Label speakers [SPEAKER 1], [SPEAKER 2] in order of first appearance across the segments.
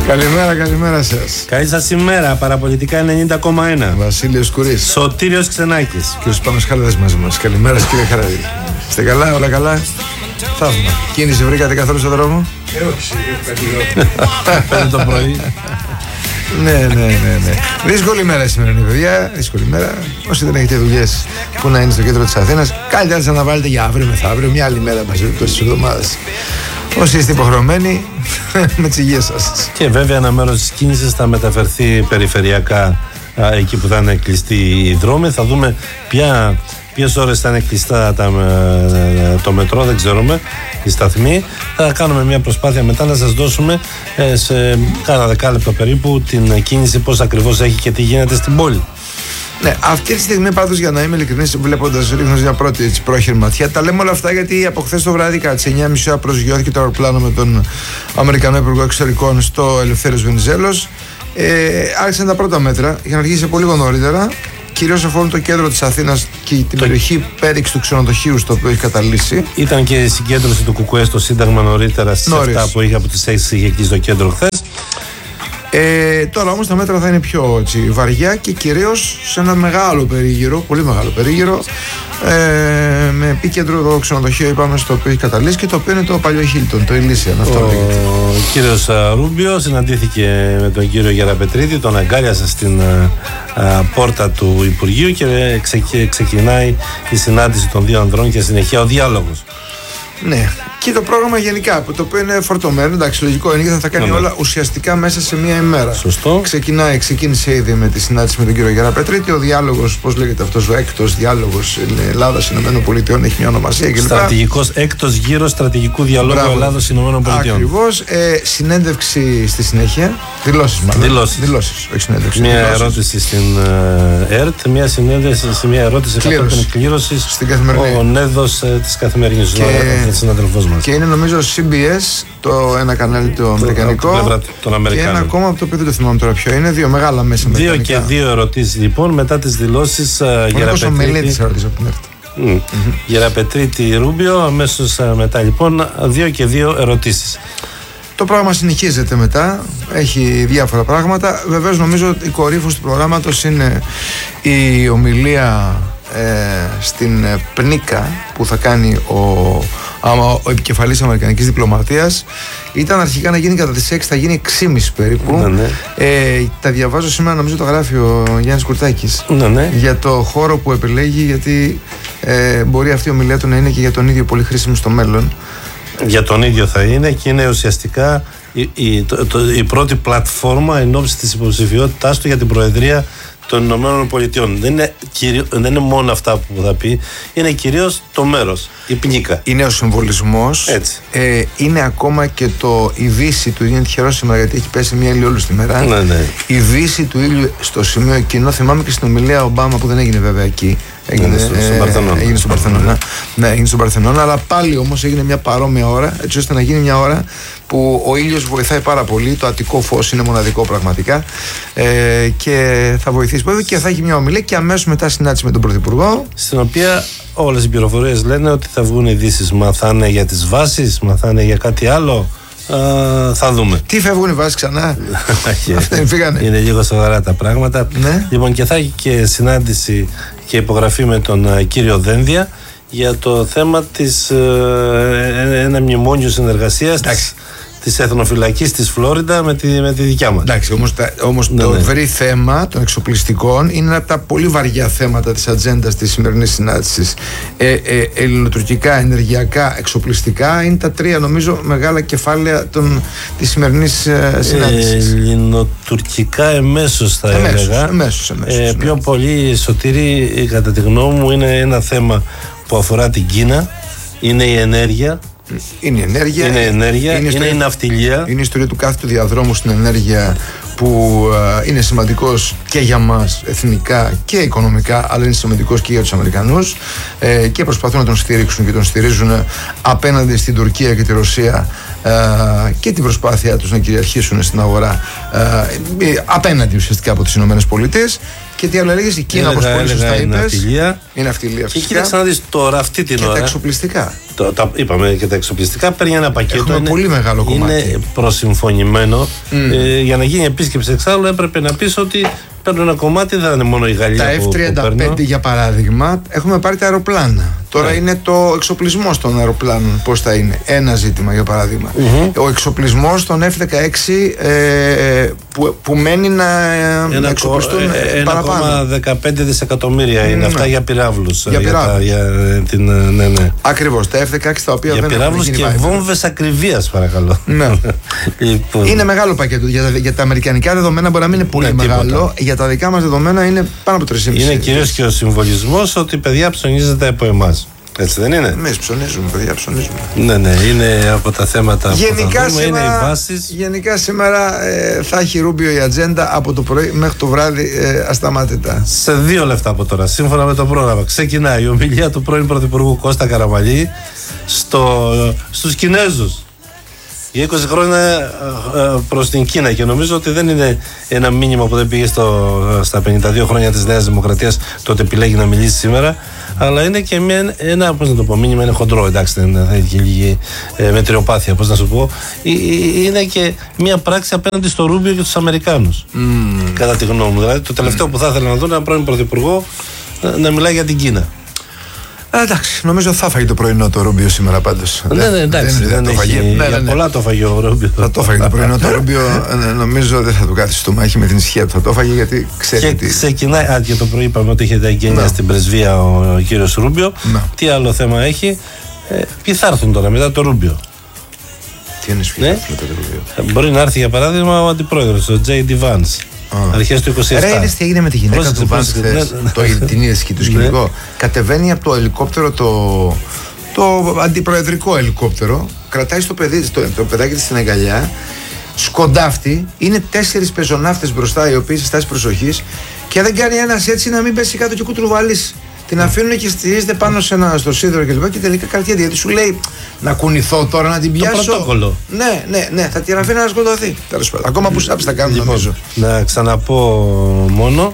[SPEAKER 1] Καλημέρα σας.
[SPEAKER 2] Καλή σας ημέρα, παραπολιτικά 90,1.
[SPEAKER 1] Βασίλειος Κουρής.
[SPEAKER 2] Σωτήριος Ξενάκης.
[SPEAKER 1] Κύριος Πάνος Χαλαδές μαζί μας. Καλημέρα κύριε Χαραδί. Είστε καλά, όλα καλά? Θαύμα. Κίνηση βρήκατε καθόλου στον δρόμο?
[SPEAKER 3] Όχι, έχω
[SPEAKER 2] Το πρωί.
[SPEAKER 1] Ναι. Δύσκολη μέρα σήμερα είναι, παιδιά. Δύσκολη μέρα. Όσοι δεν έχετε δουλειές που να είναι στο κέντρο της Αθήνας, καλύτερα να βάλετε για αύριο μεθαύριο, μια άλλη μέρα μαζί τόσες εβδομάδες. Όσοι είστε υποχρεωμένοι, με τις υγείες σας.
[SPEAKER 2] Και βέβαια ένα μέρος της κίνησης θα μεταφερθεί περιφερειακά εκεί που θα είναι κλειστοί οι δρόμοι. Θα δούμε ποιες ώρες θα είναι κλειστά το μετρό, δεν ξέρουμε, οι σταθμοί. Θα κάνουμε μια προσπάθεια μετά να σας δώσουμε σε κάνα δεκάλεπτο περίπου την κίνηση, πώς ακριβώς έχει και τι γίνεται στην πόλη.
[SPEAKER 1] Ναι, αυτή τη στιγμή πάντως, για να είμαι ειλικρινής, βλέποντας, ρίχνοντας μια πρώτη πρόχειρη ματιά, τα λέμε όλα αυτά γιατί από χθες το βράδυ κατά τις 9.30 προσγειώθηκε το αεροπλάνο με τον Αμερικανό Υπουργό Εξωτερικών στο Ελευθέριος Βενιζέλος. Άρχισαν τα πρώτα μέτρα για να αρχίσει από λίγο νωρίτερα. Κυρίως αφορούν το κέντρο της Αθήνας και την περιοχή πέριξ του ξενοδοχείου στο οποίο έχει καταλύσει.
[SPEAKER 2] Ήταν και η συγκέντρωση του ΚΚΕ στο Σύνταγμα νωρίτερα στις 7 που είχε από τις 6 είχε εκεί στο κέντρο χθες.
[SPEAKER 1] Τώρα όμως τα μέτρα θα είναι πιο βαριά και κυρίως σε ένα μεγάλο περίγυρο, πολύ μεγάλο περίγυρο, με επίκεντρο το ξενοδοχείο, είπαμε, στο οποίο έχει καταλύσει και το οποίο είναι το παλιό Χίλτον, το Ηλίσιαν. Ο
[SPEAKER 2] κύριος Ρούμπιο συναντήθηκε με τον κύριο Γεραπετρίτη, τον αγκάλιασε στην πόρτα του Υπουργείου και ξεκινάει η συνάντηση των δύο ανδρών και συνεχεία ο διάλογος.
[SPEAKER 1] Ναι, και το πρόγραμμα γενικά, το οποίο είναι φορτωμένο, εντάξει, λογικό είναι και θα κάνει όλα ουσιαστικά μέσα σε μία ημέρα.
[SPEAKER 2] Σωστό.
[SPEAKER 1] Ξεκίνησε ήδη με τη συνάντηση με τον κύριο Γεραπετρίτη. Ο διάλογος, πώς λέγεται αυτός, ο έκτος διάλογος Ελλάδα-ΗΠΑ, έχει μια ονομασία κλπ.
[SPEAKER 2] Στρατηγικός έκτος γύρος στρατηγικού διαλόγου Ελλάδα-ΗΠΑ.
[SPEAKER 1] Ακριβώς. Συνέντευξη στη συνέχεια. Δηλώσεις, μάλλον. Δηλώσεις, όχι συνέντευξη.
[SPEAKER 2] Μια ερώτηση στην ΕΡΤ, μια συνέντευξη, μια ερώτηση κατόπιν κλήρωσης
[SPEAKER 1] στην Καθημερινή.
[SPEAKER 2] Ο Νέδος της Καθημερινής.
[SPEAKER 1] Και είναι νομίζω CBS, το ένα κανάλι το αμερικανικό, και ένα ακόμα από το οποίο δεν το θυμάμαι τώρα ποιο είναι, δύο μεγάλα μέσα αμερικανικά.
[SPEAKER 2] 2 και 2 ερωτήσεις λοιπόν μετά τις δηλώσεις Γεραπετρίτη Ρούμπιο, αμέσως μετά λοιπόν 2 και 2 ερωτήσεις.
[SPEAKER 1] Το πράγμα συνεχίζεται μετά, έχει διάφορα πράγματα. Βεβαίως νομίζω ότι η κορύφωση του προγράμματος είναι η ομιλία στην Πνίκα που θα κάνει ο επικεφαλής Αμερικανικής διπλωματίας. Ήταν αρχικά να γίνει κατά τις 6, θα γίνει 6.30 περίπου.
[SPEAKER 2] Ναι.
[SPEAKER 1] Τα διαβάζω σήμερα, νομίζω το γράφει ο Γιάννης Κουρτάκης,
[SPEAKER 2] ναι.
[SPEAKER 1] για το χώρο που επιλέγει, γιατί μπορεί αυτή η ομιλία του να είναι και για τον ίδιο πολύ χρήσιμη στο μέλλον.
[SPEAKER 2] Για τον ίδιο θα είναι και είναι ουσιαστικά η πρώτη πλατφόρμα εν ώψη της υποψηφιότητάς του για την Προεδρία των Ηνωμένων Πολιτειών. Δεν είναι μόνο αυτά που θα πει, είναι κυρίως το μέρος, η Πνίκα. Είναι
[SPEAKER 1] ο συμβολισμός.
[SPEAKER 2] Έτσι.
[SPEAKER 1] Είναι ακόμα και η δύση του ήλιου. Είναι τυχερό σήμερα γιατί έχει πέσει μια ηλιόλουστη μέρα.
[SPEAKER 2] Ναι.
[SPEAKER 1] Η δύση του ήλιου στο σημείο εκείνο. Θυμάμαι και στην ομιλία Ομπάμα που δεν έγινε βέβαια εκεί. Έγινε στον Παρθενώνα. Ναι, έγινε στον Παρθενώνα, αλλά πάλι όμως έγινε μια παρόμοια ώρα, έτσι ώστε να γίνει μια ώρα που ο ήλιος βοηθάει πάρα πολύ. Το αττικό φως είναι μοναδικό πραγματικά και θα βοηθήσει πολύ. Και θα έχει μια ομιλία και αμέσως μετά συνάντηση με τον Πρωθυπουργό,
[SPEAKER 2] στην οποία όλες οι πληροφορίες λένε ότι θα βγουν ειδήσεις. Μα θα είναι για τις βάσεις, μα θα είναι για κάτι άλλο. Θα δούμε.
[SPEAKER 1] Τι φεύγουν οι βάσεις ξανά? Φύγανε.
[SPEAKER 2] Είναι λίγο σοβαρά τα πράγματα.
[SPEAKER 1] Ναι.
[SPEAKER 2] Λοιπόν, και θα έχει και συνάντηση και υπογραφή με τον κύριο Δένδια για το θέμα της ένα μνημόνιο συνεργασίας της εθνοφυλακής της Φλόριντα με τη δικιά μας.
[SPEAKER 1] Εντάξει, όμως το ευρύ θέμα των εξοπλιστικών είναι ένα από τα πολύ βαριά θέματα της ατζέντας της σημερινής συνάντησης. Ελληνοτουρκικά, ενεργειακά, εξοπλιστικά είναι τα τρία νομίζω μεγάλα κεφάλαια της σημερινής συνάντησης.
[SPEAKER 2] Ελληνοτουρκικά εμέσως θα έλεγα. Πιο πολύ, Σωτήρη, κατά τη γνώμη μου, είναι ένα θέμα που αφορά την Κίνα, είναι η ενέργεια.
[SPEAKER 1] Είναι η ενέργεια,
[SPEAKER 2] είναι η ναυτιλία.
[SPEAKER 1] Είναι η ιστορία του κάθε του διαδρόμου στην ενέργεια που είναι σημαντικός και για μας εθνικά και οικονομικά, αλλά είναι σημαντικός και για τους Αμερικανούς και προσπαθούν να τον στηρίξουν και τον στηρίζουν απέναντι στην Τουρκία και τη Ρωσία και την προσπάθεια τους να κυριαρχήσουν στην αγορά απέναντι ουσιαστικά από τις Ηνωμένες Πολιτείες. Και Και τι άλλο έλεγες, η Κίνα, όπως πολύ σωστά είπες. Είναι αυτιλία.
[SPEAKER 2] Και κοίταξε να δεις τώρα αυτή την ώρα.
[SPEAKER 1] Και τα εξοπλιστικά.
[SPEAKER 2] Είπαμε και τα εξοπλιστικά. Παίρνει ένα πακέτο.
[SPEAKER 1] Έχουμε πολύ μεγάλο κομμάτι.
[SPEAKER 2] Είναι προσυμφωνημένο. Για να γίνει επίσκεψη εξάλλου έπρεπε να πεις ότι παίρνουν ένα κομμάτι, δεν είναι μόνο η Γαλλία.
[SPEAKER 1] Τα F-35 για παράδειγμα, έχουμε πάρει τα αεροπλάνα. Τώρα είναι το εξοπλισμός των αεροπλάνων. Πώς θα είναι. Ένα ζήτημα για παράδειγμα. Ο εξοπλισμός των F-16 που μένει να εξοπλιστούν παραπάνω.
[SPEAKER 2] 1,15 δισεκατομμύρια είναι αυτά για πυράβλους.
[SPEAKER 1] Ναι. Ακριβώς. Τα F-16 τα οποία
[SPEAKER 2] για
[SPEAKER 1] δεν
[SPEAKER 2] πυράβλους και βόμβες ακριβίας, παρακαλώ.
[SPEAKER 1] Ναι. Είναι μεγάλο πακέτο. Για τα αμερικανικά δεδομένα μπορεί να μην είναι πολύ μεγάλο. Για τα δικά μας δεδομένα είναι πάνω από 3,5.
[SPEAKER 2] Είναι κυρίως και ο συμβολισμός ότι παιδιά ψωνίζεται από εμάς. Έτσι δεν είναι?
[SPEAKER 1] Εμείς ψωνίζουμε, παιδιά, ψωνίζουμε.
[SPEAKER 2] Ναι, είναι από τα θέματα
[SPEAKER 1] γενικά
[SPEAKER 2] που θα δούμε,
[SPEAKER 1] σήμερα,
[SPEAKER 2] είναι οι βάσεις.
[SPEAKER 1] Γενικά σήμερα θα έχει Ρούμπιο η ατζέντα από το πρωί μέχρι το βράδυ ασταμάτητα.
[SPEAKER 2] Σε 2 λεπτά από τώρα, σύμφωνα με το πρόγραμμα, ξεκινάει η ομιλία του πρώην Πρωθυπουργού Κώστα Καραμανλή στους Κινέζους. Οι 20 χρόνια προς την Κίνα, και νομίζω ότι δεν είναι ένα μήνυμα που δεν πήγε στα 52 χρόνια της Νέας Δημοκρατίας, τότε επιλέγει να μιλήσει σήμερα, αλλά είναι και ένα, πώς να το πω, μήνυμα είναι χοντρό, εντάξει, δεν θα έχει λίγη μετριοπάθεια, πώς να σου πω, είναι και μια πράξη απέναντι στο Ρούμπιο και τους Αμερικάνους, κατά τη γνώμη μου. Δηλαδή το τελευταίο που θα ήθελα να δω είναι ένα πρώην Πρωθυπουργό να μιλάει για την Κίνα.
[SPEAKER 1] Εντάξει, νομίζω θα φάγει το πρωινό το Ρούμπιο σήμερα πάντως.
[SPEAKER 2] Ναι, εντάξει, δεν έχει. Πολλά το φάγει ο Ρούμπιο.
[SPEAKER 1] Θα το φάγει το πρωινό το Ρούμπιο. Νομίζω δεν θα του κάθισε στο μάχη με την ισχύα του. Θα το φάγει γιατί ξέρει.
[SPEAKER 2] Και ξεκινάει. Και το πρωί είπαμε ότι είχε τα εγγένεια στην πρεσβεία ο κύριος Ρούμπιο. Τι άλλο θέμα έχει? Ποιοι θα έρθουν τώρα μετά το Ρούμπιο?
[SPEAKER 1] Τι είναι μετά το Ρούμπιο?
[SPEAKER 2] Μπορεί να έρθει για παράδειγμα ο αντιπρόεδρος, ο J.D. Vance. Αρχές του 27.
[SPEAKER 1] Ρε, είδες τι έγινε με τη γυναίκα του Vance χθες? Την είδες και το σκηνικό? Κατεβαίνει από το ελικόπτερο, το αντιπροεδρικό ελικόπτερο, κρατάει το παιδάκι της στην αγκαλιά, σκοντάφτει, είναι 4 πεζοναύτες μπροστά οι οποίοι σε στάση προσοχής, και δεν κάνει ένας έτσι να μην πέσει κάτω και κουτρουβαλίσει. Την αφήνουν και στηρίζεται πάνω στο σίδερο κλπ. Και τελικά κρατιέται, γιατί σου λέει να κουνηθώ τώρα να την πιάσω.
[SPEAKER 2] Το πρωτόκολλο.
[SPEAKER 1] Ναι, θα την αφήνω να σκοτωθεί. Τέλος πάντων. Ακόμα που σάψει θα κάνουν, νομίζω.
[SPEAKER 2] Να ξαναπώ μόνο.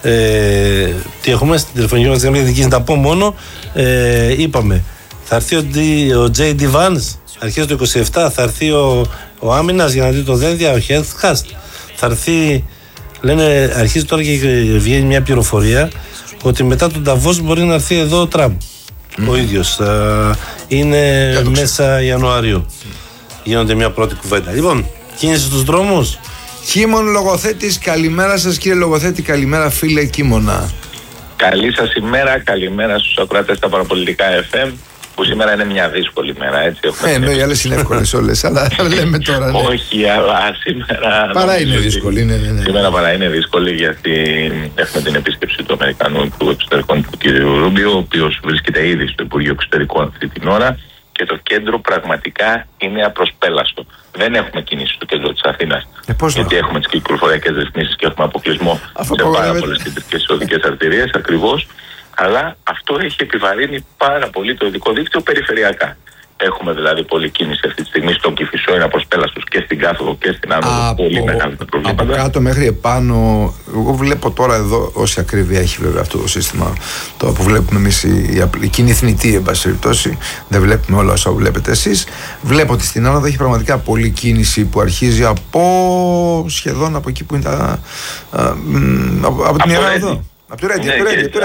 [SPEAKER 2] Τι έχουμε στην τηλεφωνική μας γραμμή, να τα πω μόνο. Είπαμε, θα έρθει ο J.D. Vance αρχές του 27, θα έρθει ο Άμυνας για να δει το δένδια, ο Χέρθχαστ. Θα έρθει, λένε, αρχίζει τώρα και βγαίνει μια πληροφορία ότι μετά τον Νταβός μπορεί να έρθει εδώ ο Τραμπ. Ο ίδιος. Είναι μέσα Ιανουαρίου. Γίνονται μια πρώτη κουβέντα. Λοιπόν, κίνηση στους δρόμους.
[SPEAKER 1] Κίμων Λογοθέτης, καλημέρα σας κύριε Λογοθέτη, καλημέρα φίλε Κίμωνα.
[SPEAKER 4] Καλή σας ημέρα, καλημέρα στους ακροατές στα παραπολιτικά FM, που σήμερα είναι μια δύσκολη μέρα, έτσι.
[SPEAKER 1] Οι άλλες είναι εύκολες όλες, αλλά λέμε τώρα. Ναι.
[SPEAKER 4] Όχι, αλλά σήμερα.
[SPEAKER 1] Παρά είναι δύσκολη. Ναι.
[SPEAKER 4] Σήμερα παρά είναι δύσκολη, γιατί έχουμε την επίσκεψη του Αμερικανού Υπουργού Εξωτερικών του κ. Ρούμπιο, ο οποίος βρίσκεται ήδη στο Υπουργείο Εξωτερικών αυτή την ώρα, και το κέντρο πραγματικά είναι απροσπέλαστο. Δεν έχουμε κίνηση στο κέντρο της Αθήνας, γιατί έχουμε τις κυκλοφοριακές ρυθμίσεις και έχουμε αποκλεισμό σε πάρα πολλές κεντρικές οδικές αρτηρίες, ακριβώς. Αλλά αυτό έχει επιβαρύνει πάρα πολύ το οδικό δίκτυο περιφερειακά. Έχουμε δηλαδή πολλή κίνηση αυτή τη στιγμή στον Κηφισό, είναι απροσπέλαστος και στην κάθοδο και στην άνοδο. Πολύ μεγάλα προβλήματα.
[SPEAKER 1] Από κάτω μέχρι επάνω, εγώ βλέπω τώρα εδώ, όση ακρίβεια έχει βέβαια αυτό το σύστημα, το που βλέπουμε εμείς η κοινή θνητή, εν πάση περιπτώσει, δεν βλέπουμε όλα όσα βλέπετε εσείς. Βλέπω ότι στην άνοδο έχει πραγματικά πολλή κίνηση που αρχίζει από σχεδόν από εκεί που είναι από την Ιερά Οδό. Από το Ρέντι,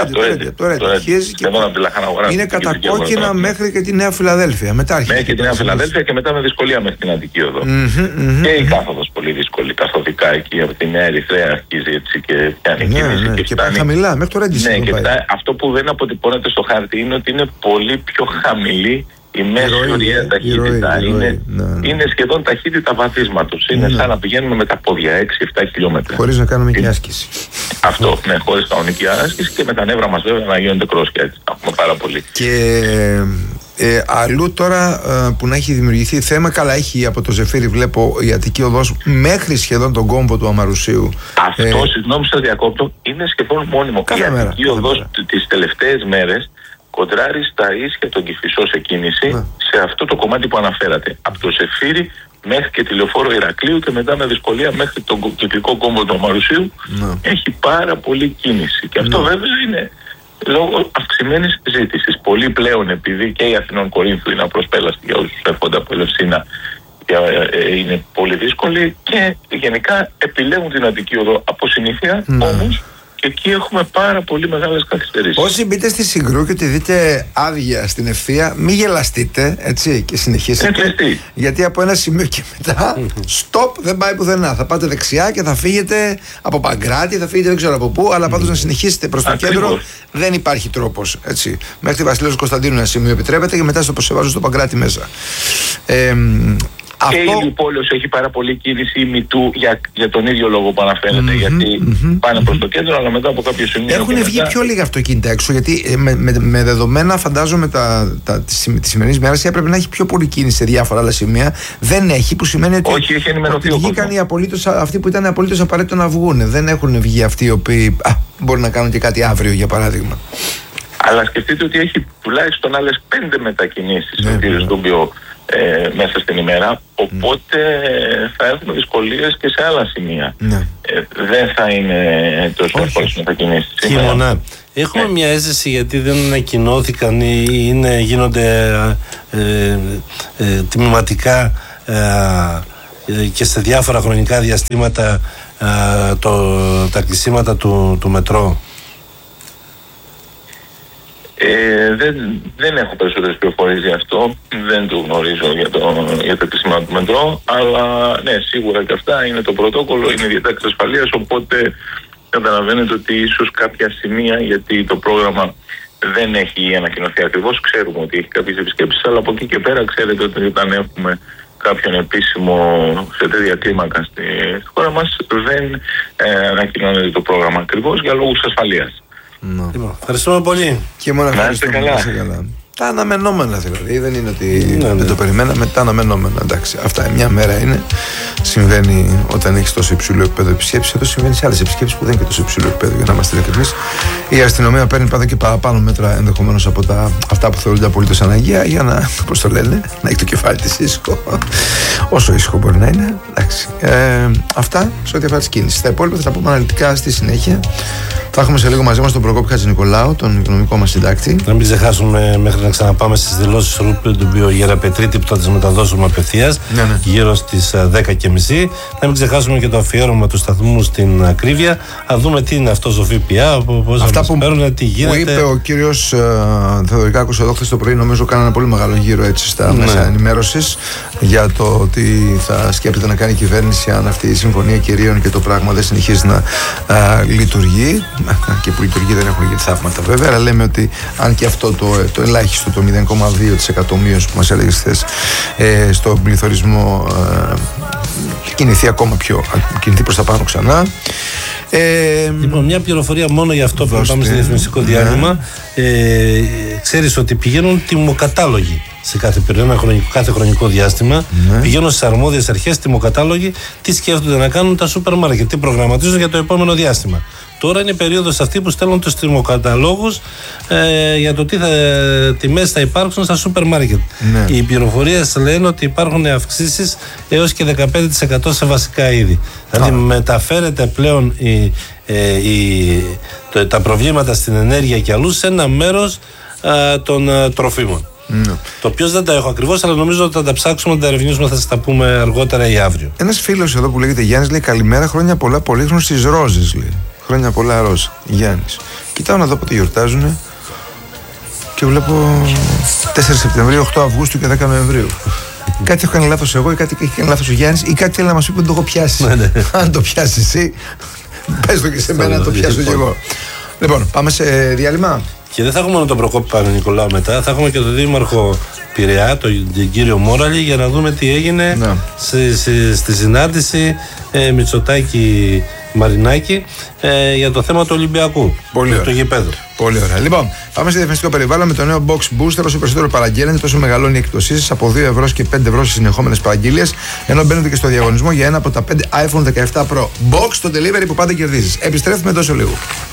[SPEAKER 1] είναι κατακόκκινα μέχρι και τη Νέα Φιλαδέλφια.
[SPEAKER 4] Μέχρι και τη Νέα Φιλαδέλφια και μετά με δυσκολία μέχρι την Αττική Οδό. Και η κάθοδος πολύ δύσκολη, καθοδικά εκεί από τη Νέα Ερυθρέα αρχίζει έτσι και πιάνει κίνηση.
[SPEAKER 1] Και πάει χαμηλά, μέχρι το Ρέντι.
[SPEAKER 4] Ναι, και αυτό που δεν αποτυπώνεται στο χάρτη είναι ότι είναι πολύ πιο χαμηλή η μέση ορία ταχύτητα. Είναι σχεδόν ταχύτητα βαθίσματος. Είναι σαν να πηγαίνουμε με τα πόδια 6-7 χιλιόμετρα.
[SPEAKER 1] Χωρίς να κάνουμε και άσκηση.
[SPEAKER 4] Αυτό, ναι, χωρίς κανονική άσκηση, και με τα νεύρα μας βέβαια να γίνονται κρόσια. Έτσι. Έχουμε πάρα πολύ.
[SPEAKER 1] Και αλλού τώρα που να έχει δημιουργηθεί θέμα, καλά, έχει από το Ζεφύρι, βλέπω, η Αττική Οδός μέχρι σχεδόν τον κόμβο του Αμαρουσίου.
[SPEAKER 4] Αυτό, συγγνώμη σας διακόπτω, είναι σχεδόν μόνιμο. Η Αττική Οδός τις τελευταίες μέρες κοντράρει στα ίσια τον Κηφισό σε κίνηση, σε αυτό το κομμάτι που αναφέρατε. Από το Ζεφύρι μέχρι και τη λεωφόρο Ηρακλείου και μετά με δυσκολία μέχρι τον κυκλικό κόμβο του Αμαρουσίου, έχει πάρα πολύ κίνηση. Και αυτό βέβαια είναι λόγω αυξημένης ζήτησης. Πολλοί πλέον, επειδή και η Αθηνών Κορίνθου είναι απροσπέλαστη για όσους έρχονται από Ελευσίνα, είναι πολύ δύσκολη, και γενικά επιλέγουν την Αττική Οδό από συνήθεια, όμως και εκεί έχουμε πάρα πολύ μεγάλες καθυστερήσεις.
[SPEAKER 1] Όσοι μπείτε στη Συγκρού και τη δείτε άδεια στην ευθεία, μην γελαστείτε, έτσι, και συνεχίσετε. Γιατί από ένα σημείο και μετά, stop, δεν πάει πουθενά. Θα πάτε δεξιά και θα φύγετε από Παγκράτη, θα φύγετε δεν ξέρω από πού, αλλά πάντως να συνεχίσετε προς το κέντρο. Δεν υπάρχει τρόπος, έτσι. Μέχρι τη Βασιλέως Κωνσταντίνου ένα σημείο επιτρέπεται και μετά στο προσεβάζω στο Παγκράτη μέσα.
[SPEAKER 4] Και η Λιουπόλεως έχει πάρα πολύ κίνηση η Μητού για τον ίδιο λόγο που αναφέρεται. Γιατί πάνε προς το κέντρο, αλλά μετά από κάποιο σημείο.
[SPEAKER 1] Έχουν βγει πιο λίγα αυτοκίνητα έξω, γιατί με δεδομένα, φαντάζομαι, τη σημερινή μέρα έπρεπε να έχει πιο πολύ κίνηση σε διάφορα άλλα σημεία. Δεν έχει, που σημαίνει ότι.
[SPEAKER 4] Όχι, έχει ενημερωθεί ο
[SPEAKER 1] βγήκαν αυτοί που ήταν απολύτως απαραίτητο να βγουν. Δεν έχουν βγει αυτοί οι οποίοι μπορεί να κάνουν και κάτι αύριο, για παράδειγμα.
[SPEAKER 4] Αλλά σκεφτείτε ότι έχει τουλάχιστον άλλες 5 μετακινήσεις ο κ. Ντούμπιο μέσα στην ημέρα, οπότε θα έχουμε δυσκολίες και σε άλλα σημεία. Δεν θα είναι τόσο εύκολες μετακινήσεις.
[SPEAKER 2] Χειμώνα. Έχουμε μια αίσθηση, γιατί δεν ανακοινώθηκαν ή γίνονται τμηματικά και σε διάφορα χρονικά διαστήματα τα κλεισίματα του μετρό.
[SPEAKER 4] Δεν έχω περισσότερες πληροφορίες γι' αυτό, δεν το γνωρίζω για τα κλεισίματα του μετρό, αλλά ναι, σίγουρα και αυτά είναι το πρωτόκολλο, είναι η διατάξη ασφαλείας, οπότε καταλαβαίνετε ότι ίσως κάποια σημεία, γιατί το πρόγραμμα δεν έχει ανακοινωθεί ακριβώς, ξέρουμε ότι έχει κάποιες επισκέψεις, αλλά από εκεί και πέρα ξέρετε ότι όταν έχουμε κάποιον επίσημο σε τέτοια κλίμακα στη χώρα μας, δεν ανακοινώνεται το πρόγραμμα ακριβώς για λόγους ασφαλείας.
[SPEAKER 2] Ευχαριστούμε πολύ.
[SPEAKER 1] Και μόνο ευχαριστούμε. Καλά. Τα αναμενόμενα δηλαδή. Δεν είναι ότι δεν το περιμέναμε. Τα αναμενόμενα. Εντάξει. Αυτά μια μέρα είναι. Συμβαίνει όταν έχει τόσο υψηλό επίπεδο επισκέψη. Εδώ συμβαίνει σε άλλες επισκέψεις που δεν είναι και τόσο υψηλό επίπεδο, για να είμαστε ειλικρινείς. Η αστυνομία παίρνει πάντα και παραπάνω μέτρα, ενδεχομένως από αυτά που θεωρούνται απολύτως αναγκαία, για να, πώς το λένε, να έχει το κεφάλι της ήσυχο. Όσο ήσυχο μπορεί να είναι. Εντάξει. Αυτά σε ό,τι αφορά τις κίνησεις. Τα υπόλοιπα θα τα πούμε αναλυτικά στη συνέχεια. Θα έχουμε σε λίγο μαζί μας τον Προκόπη Χατζηνικολάου, τον οικονομικό μας συντάκτη.
[SPEAKER 2] Να μην ξεχάσουμε μέχρι να ξαναπάμε στις δηλώσεις του Γεραπετρίτη, που θα τις μεταδώσουμε απευθείας γύρω στις 10:30. Να μην ξεχάσουμε και το αφιέρωμα του σταθμού στην ακρίβεια. Να δούμε τι είναι αυτό ο ΦΠΑ, πώς αυτά που παίρνουν, τι γίνεται.
[SPEAKER 1] Που είπε ο κύριος Θεοδωρικάκος εδώ χθες το πρωί, νομίζω κάνανε ένα πολύ μεγάλο γύρο έτσι στα μέσα ενημέρωσης για το τι θα σκέπτεται να κάνει η κυβέρνηση αν αυτή η συμφωνία κυρίων και το πράγμα δεν συνεχίζει να λειτουργεί. Και που λειτουργεί δεν έχουν γίνει θαύματα βέβαια, αλλά λέμε ότι αν και αυτό το ελάχιστο, το 0,2% μείωση που μας έλεγες χθες στον πληθωρισμό κινηθεί ακόμα πιο, κινηθεί προς τα πάνω ξανά.
[SPEAKER 2] Λοιπόν, μια πληροφορία μόνο για αυτό που πάμε στο διαφημιστικό διάλειμμα. Ξέρεις ότι πηγαίνουν τιμοκατάλογοι σε κάθε χρονικό διάστημα. Πηγαίνουν στις αρμόδιες αρχές τιμοκατάλογοι τι σκέφτονται να κάνουν τα σούπερ μάρκετ, τι προγραμματίζουν για το επόμενο διάστημα. Τώρα είναι η περίοδος αυτή που στέλνουν τους τιμοκαταλόγους για το τι τιμές θα υπάρξουν στα σούπερ μάρκετ. Οι πληροφορίες λένε ότι υπάρχουν αυξήσεις έως και 15% σε βασικά είδη. Δηλαδή μεταφέρεται πλέον τα προβλήματα στην ενέργεια και αλλού σε ένα μέρος των τροφίμων. Το οποίο δεν τα έχω ακριβώς, αλλά νομίζω ότι θα τα ψάξουμε, να τα ερευνήσουμε, θα σας τα πούμε αργότερα ή αύριο.
[SPEAKER 1] Ένας φίλος εδώ που λέγεται Γιάννης λέει: καλημέρα, χρόνια πολλά, πολύχρονο στις ρόζες. Λέει. Χρόνια πολλά, Ρώζα. Γιάννης. Κοιτάω να δω πότε γιορτάζουνε και βλέπω 4 Σεπτεμβρίου, 8 Αυγούστου και 10 Νοεμβρίου. Κάτι έχω κάνει λάθος εγώ ή κάτι έχει κάνει λάθος ο Γιάννης ή κάτι θέλει να μας πει που δεν το έχω πιάσει. Αν το πιάσει εσύ, πες το και σε μένα να το πιάσω κι εγώ. Λοιπόν, πάμε σε διάλειμμα.
[SPEAKER 2] Και δεν θα έχουμε μόνο τον Προκόπη Παπα-Νικολάου μετά, θα έχουμε και τον Δήμαρχο Πειραιά, τον κύριο Μόραλη, για να δούμε τι έγινε στη συνάντηση Μητσοτάκη Μαρινάκη για το θέμα του Ολυμπιακού, του γηπέδου.
[SPEAKER 1] Πολύ ωραία. Λοιπόν, πάμε σε διαφημιστικό περιβάλλον με το νέο Box Booster. Όσο περισσότερο παραγγέλνετε, τόσο μεγαλώνει η εκπτωσή σας από 2 ευρώ και 5 ευρώ στις συνεχόμενες παραγγελίες. Ενώ μπαίνετε και στο διαγωνισμό για ένα από τα 5 iPhone 17 Pro. Box το delivery που πάντα κερδίζεις. Επιστρέφουμε τόσο λίγο.